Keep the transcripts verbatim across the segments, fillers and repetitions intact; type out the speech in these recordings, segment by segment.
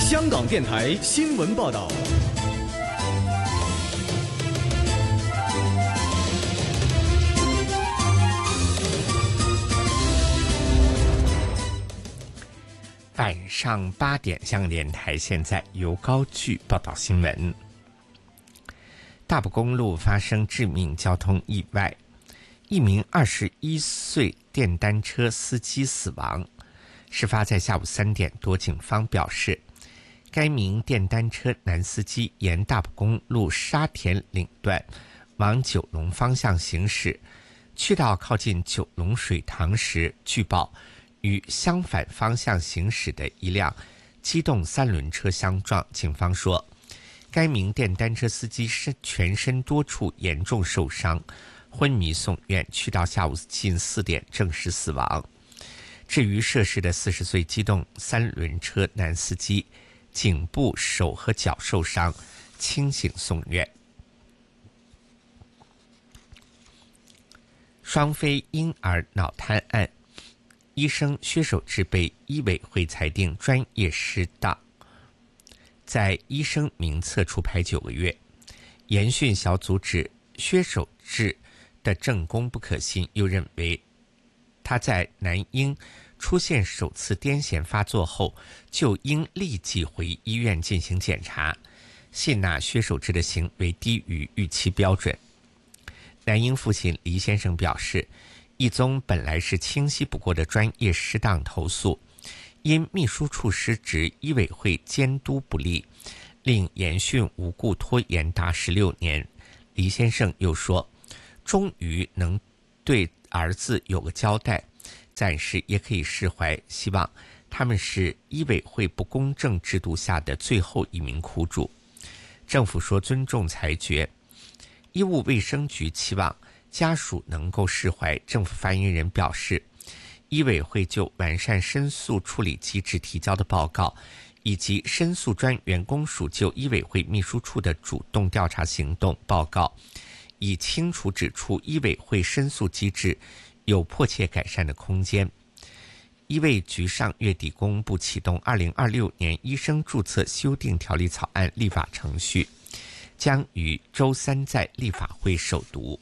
香港电台新闻报道。 晚上八点，香港电台现在由高炬报道新闻。大埔公路发生致命交通意外，一名二十一岁电单车司机死亡。事发在下午三点多，警方表示，该名电单车男司机沿大埔公路沙田岭段往九龙方向行驶，去到靠近九龙水塘时，据报与相反方向行驶的一辆机动三轮车相撞。警方说，该名电单车司机是全身多处严重受伤，昏迷送院，去到下午近四点证实死亡。至于涉事的四十岁机动三轮车男司机，颈部、手和脚受伤，清醒送院。双非婴儿脑瘫案，医生薛守志被医委会裁定专业失当，在医生名册处排九个月。研讯小组指薛守志的证供不可信，又认为他在男婴出现首次癫痫发作后，就应立即回医院进行检查，信纳薛守志的行为低于预期标准。男婴父亲黎先生表示，一宗本来是清晰不过的专业失当投诉，因秘书处失职，医委会监督不力，令研讯无故拖延达十六年。黎先生又说，终于能对儿子有个交代，暂时也可以释怀，希望他们是医委会不公正制度下的最后一名苦主。政府说尊重裁决，医务卫生局期望家属能够释怀。政府发言人表示，医委会就完善申诉处理机制提交的报告，以及申诉专员公署就医委会秘书处的主动调查行动报告，已清楚指出医委会申诉机制有迫切改善的空间。医卫局上月底公布启动二零二六年医生注册修订条例草案立法程序，将于周三在立法会首读。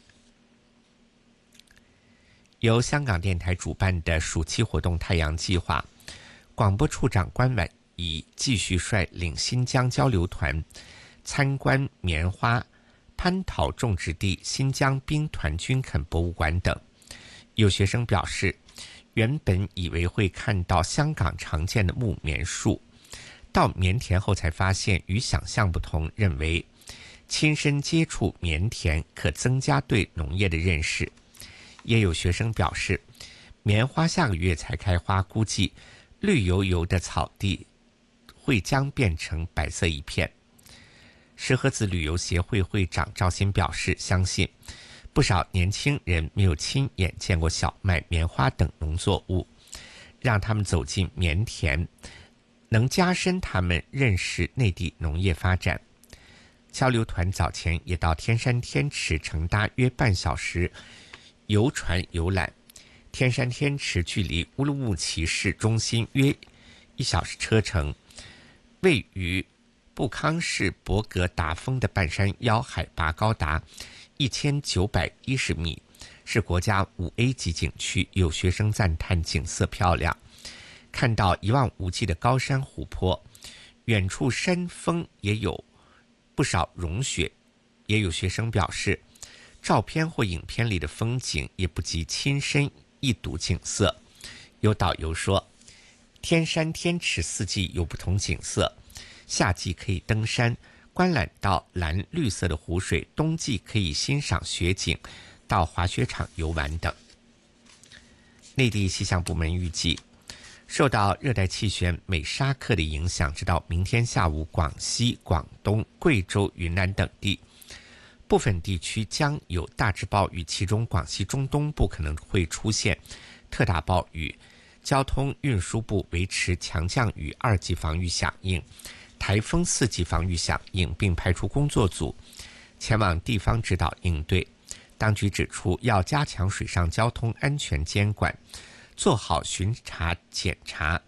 由香港电台主办的暑期活动太阳计划，广播处长关婉仪继续率领新疆交流团参观棉花、蟠桃种植地、新疆兵团军垦博物馆等。有学生表示，原本以为会看到香港常见的木棉树，到棉田后才发现与想象不同，认为亲身接触棉田可增加对农业的认识。也有学生表示，棉花下个月才开花，估计绿油油的草地会将变成白色一片。石河子旅游协会会长赵鑫表示，相信不少年轻人没有亲眼见过小麦、棉花等农作物，让他们走进棉田，能加深他们认识内地农业发展。交流团早前也到天山天池，乘搭约半小时游船游览。天山天池距离乌鲁木齐市中心约一小时车程，位于布康市博格达峰的半山腰，海拔高达一千九百一十米，是国家五 A 级景区。有学生赞叹景色漂亮，看到一望无际的高山湖泊，远处山峰也有不少融雪。也有学生表示，照片或影片里的风景也不及亲身一睹景色。有导游说，天山天池四季有不同景色，夏季可以登山观览到蓝绿色的湖水，冬季可以欣赏雪景，到滑雪场游玩等。内地气象部门预计，受到热带气旋美沙克的影响，直到明天下午，广西、广东、贵州、云南等地部分地区将有大致暴雨，其中广西中东部可能会出现特大暴雨。交通运输部维持强降雨二级防御响应，台风四级防御响应，并派出工作组前往地方指导应对。当局指出，要加强水上交通安全监管，做好巡查检查，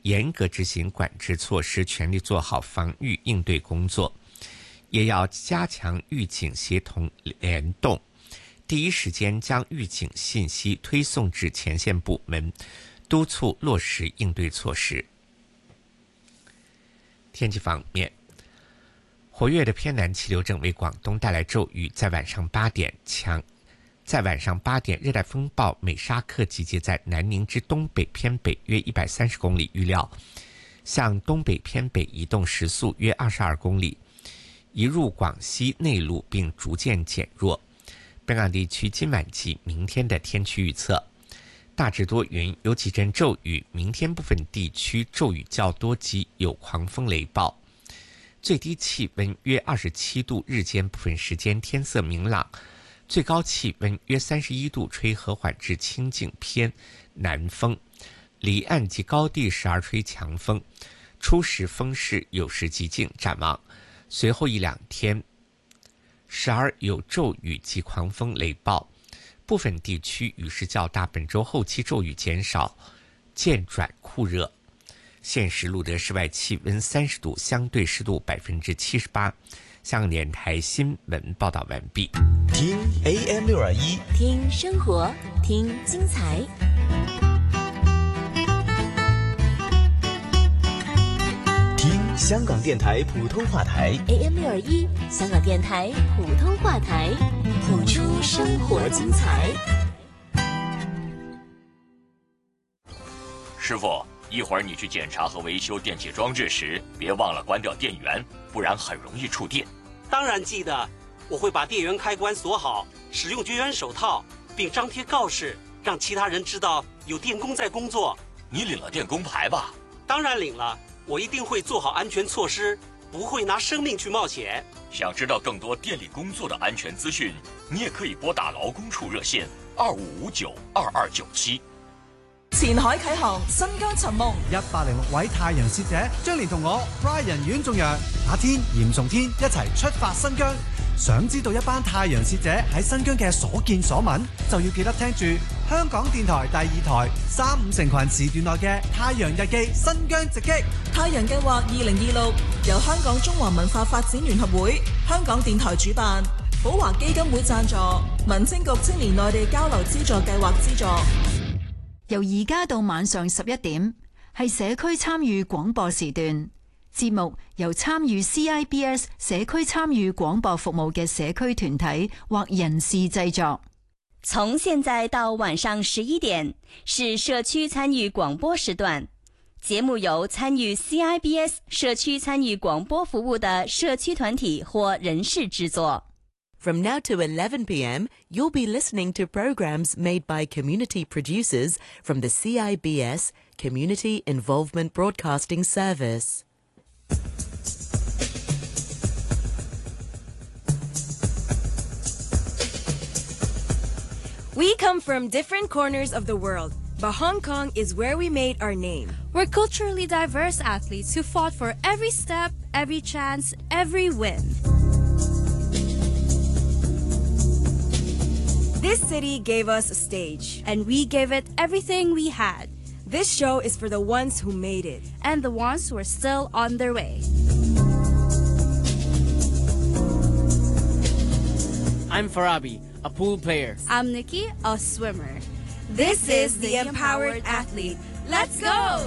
严格执行管制措施，全力做好防御应对工作，也要加强预警协同联动，第一时间将预警信息推送至前线部门，督促落实应对措施。天气方面，活跃的偏南气流正为广东带来骤雨，在晚上八点强。在晚上八点，热带风暴美沙克集结在南宁之东北偏北约一百三十公里，预料向东北偏北移动，时速约二十二公里，移入广西内陆并逐渐减弱。本港地区今晚及明天的天气预测：大致多云，有几阵骤雨，明天部分地区骤雨较多及有狂风雷暴。最低气温约二十七度，日间部分时间天色明朗。最高气温约三十一度，吹和缓至清劲偏南风，离岸及高地时而吹强风，初时风势有时极劲。展望随后一两天时而有骤雨及狂风雷暴，部分地区雨势较大，本周后期骤雨减少，渐转酷热。现时录得室外气温三十度，相对湿度百分之七十八。香港电台新闻报道完毕。 听 A M 六二一， 听生活，听精彩。 听香港电台普通话台 A M 六二一，香港电台普通话台，谱出生活精彩。 师傅，一会儿你去检查和维修电器装置时，别忘了关掉电源，不然很容易触电。 当然记得，我会把电源开关锁好，使用绝缘手套，并张贴告示，让其他人知道有电工在工作。 你领了电工牌吧？ 当然领了，我一定会做好安全措施，不会拿生命去冒险。 想知道更多电力工作的安全资讯，你也可以拨打劳工處熱線二五五九二二九七。 前海啟航，新疆尋夢， 一百零六位太陽使者將連同我 Brian 阮仲陽、阿天、嚴崇天一齊出發新疆。想知道一班太陽使者喺新疆嘅所見所聞，就要記得聽住香港電台第二台三五成群時段內嘅《太陽日記》新疆直擊。 太陽計劃二零二六由香港中華文化發展聯合會、香港電台主辦，寶華基金會贊助，民政局青年內地交流資助計劃資助。 由而家到晚上十一點，係社區參與廣播時段。節目由參與 C I B S 社區參與廣播服務嘅社區團體或人士製作。 從現在到晚上十一點，是社區參與廣播時段。節目由參與 C I B S 社區參與廣播服務的社區團體或人士製作。 From now to eleven p.m., you'll be listening to programs made by community producers from the C I B S Community Involvement Broadcasting Service. We come from different corners of the world, but Hong Kong is where we made our name. We're culturally diverse athletes who fought for every step, every chance, every win. This city gave us a stage, and we gave it everything we had. This show is for the ones who made it, and the ones who are still on their way. I'm Farabi, a pool player. I'm Nikki, a swimmer. This is The Empowered Athlete. Let's go!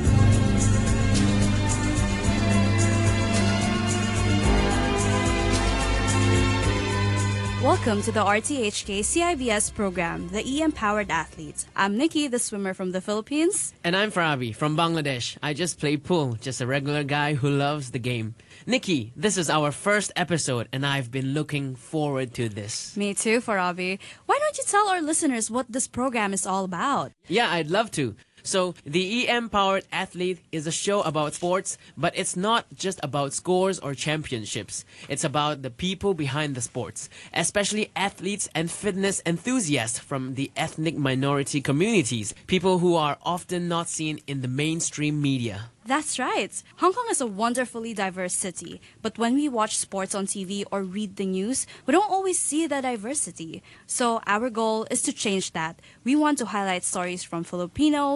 Welcome to the R T H K C I B S program, The E-Empowered Athlete. I'm Nikki, the swimmer from the Philippines. And I'm Farabi from Bangladesh. I just play pool, just a regular guy who loves the game. Nikki, this is our first episode and I've been looking forward to this. Me too, Farabi. Why don't you tell our listeners what this program is all about? Yeah, I'd love to. So, the E-Empowered Athlete is a show about sports, but it's not just about scores or championships. It's about the people behind the sports, especially athletes and fitness enthusiasts from the ethnic minority communities, people who are often not seen in the mainstream media. That's right. Hong Kong is a wonderfully diverse city, but when we watch sports on T V or read the news, we don't always see the diversity. So our goal is to change that. We want to highlight stories from Filipinos,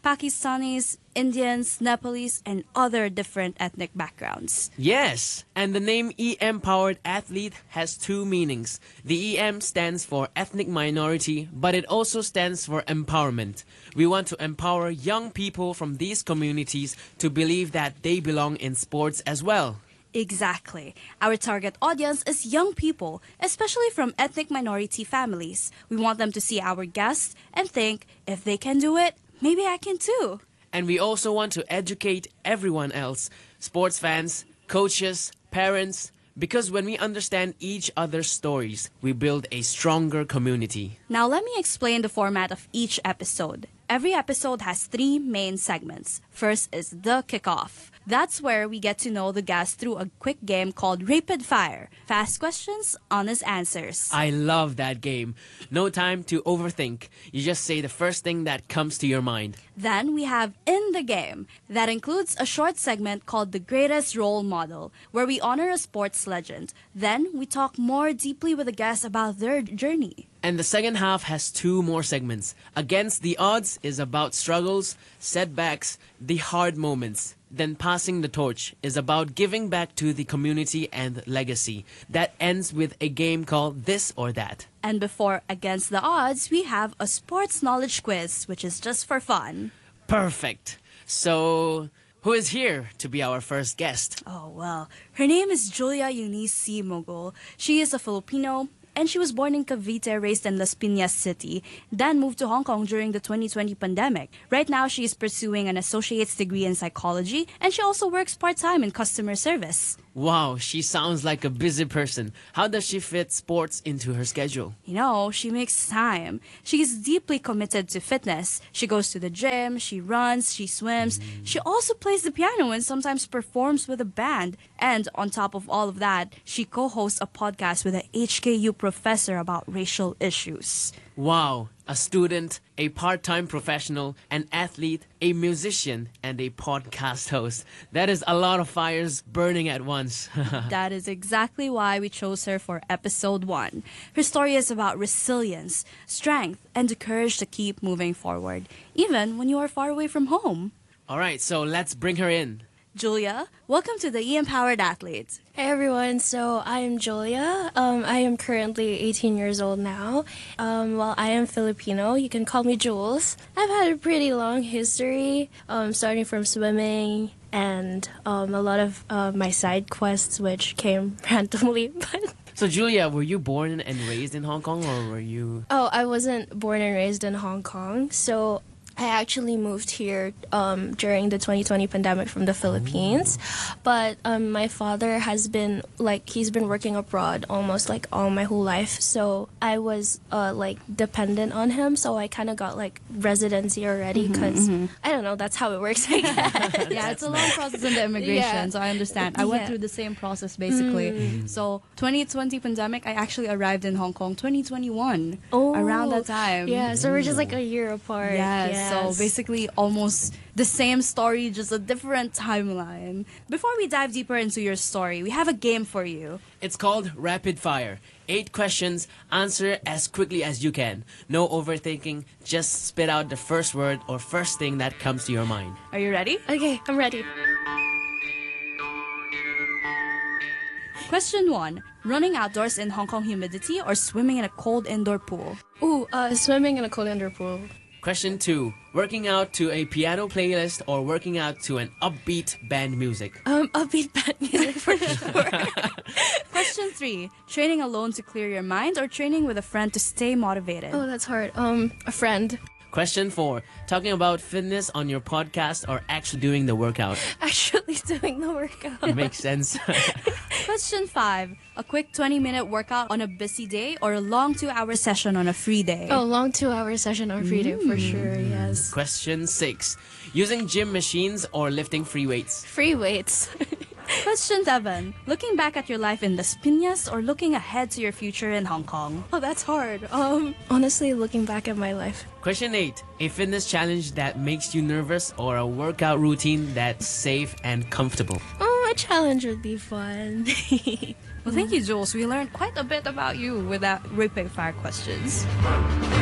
Pakistanis, Indians, Nepalese, and other different ethnic backgrounds. Yes, and the name E M-Powered Athlete has two meanings. The E M stands for ethnic minority, but it also stands for empowerment. We want to empower young people from these communities to believe that they belong in sports as well. Exactly. Our target audience is young people, especially from ethnic minority families. We want them to see our guests and think, if they can do it, maybe I can too. And we also want to educate everyone else, sports fans, coaches, parents, because when we understand each other's stories, we build a stronger community. Now let me explain the format of each episode. Every episode has three main segments. First is the kickoff. That's where we get to know the guests through a quick game called Rapid Fire. Fast questions, honest answers. I love that game. No time to overthink. You just say the first thing that comes to your mind. Then we have In the Game. That includes a short segment called The Greatest Role Model, where we honor a sports legend. Then we talk more deeply with the guests about their journey. And the second half has two more segments. Against the Odds is about struggles, setbacks, the hard moments. Then Passing the Torch is about giving back to the community and legacy. That ends with a game called This or That. And before Against the Odds, we have a sports knowledge quiz, which is just for fun. Perfect. So, who is here to be our first guest? Oh, well, her name is Julia Eunice C. Mogul. She is a Filipino, and she was born in Cavite, raised in Las Piñas City, then moved to Hong Kong during the twenty twenty pandemic. Right now, she is pursuing an associate's degree in psychology, and she also works part-time in customer service. Wow, she sounds like a busy person. How does she fit sports into her schedule? You know, she makes time. She is deeply committed to fitness. She goes to the gym, she runs, she swims. She also plays the piano and sometimes performs with a band. And on top of all of that, she co-hosts a podcast with an H K U professor about racial issues. Wow, a student, a part-time professional, an athlete, a musician, and a podcast host. That is a lot of fires burning at once. That is exactly why we chose her for episode one. Her story is about resilience, strength, and the courage to keep moving forward, even when you are far away from home. All right, so let's bring her in. Julia, welcome to the E M-Powered Athlete. Hey everyone, so I am Julia. Um, I am currently eighteen years old now. Um, while I am Filipino, you can call me Jules. I've had a pretty long history, um, starting from swimming and um, a lot of uh, my side quests, which came randomly. But so Julia, were you born and raised in Hong Kong, or were you... Oh, I wasn't born and raised in Hong Kong, so I actually moved here um, during the twenty twenty pandemic from the Philippines, but um, my father has been, like, he's been working abroad almost, like, all my whole life, so I was, uh, like, dependent on him, so I kind of got, like, residency already, because, mm-hmm, mm-hmm. I don't know, that's how it works, I guess. Yeah, it's a long process in the immigration, yeah. So I understand. I went yeah. through the same process, basically. Mm. So, twenty twenty pandemic, I actually arrived in Hong Kong twenty twenty-one, oh, around that time. Yeah, so we're just, like, a year apart. Yes. Yeah. So basically almost the same story, just a different timeline. Before we dive deeper into your story, we have a game for you. It's called Rapid Fire. Eight questions, answer as quickly as you can. No overthinking, just spit out the first word or first thing that comes to your mind. Are you ready? Okay, I'm ready. Question one. Running outdoors in Hong Kong humidity or swimming in a cold indoor pool? Ooh, uh, swimming in a cold indoor pool. Question two. Working out to a piano playlist or working out to an upbeat band music? Um, upbeat band music for sure. Question three. Training alone to clear your mind or training with a friend to stay motivated? Oh, that's hard. Um, a friend. Question four. Talking about fitness on your podcast or actually doing the workout? Actually doing the workout. Makes sense. Question five. A quick twenty-minute workout on a busy day or a long two-hour session on a free day? Oh, long two-hour session on a free mm. day for sure, yes. Question six. Using gym machines or lifting free weights? Free weights. Question seven. Looking back at your life in Las Piñas or looking ahead to your future in Hong Kong? Oh, that's hard. Um, honestly, looking back at my life. Question eight. A fitness challenge that makes you nervous or a workout routine that's safe and comfortable? Oh, a challenge would be fun. Well, thank you, Jules. We learned quite a bit about you with that rapid fire questions.